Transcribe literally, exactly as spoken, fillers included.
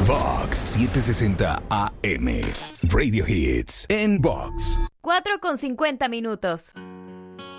Vox setecientos sesenta A M. Radio Hits en Vox. cuatro con cincuenta minutos.